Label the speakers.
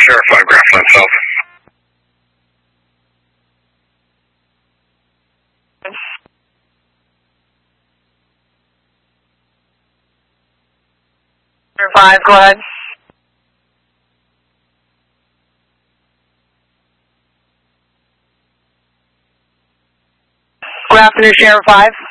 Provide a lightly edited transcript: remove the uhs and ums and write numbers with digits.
Speaker 1: Sierra 5, Graphland South.
Speaker 2: Sierra 5, go ahead. Good afternoon, Sierra 5.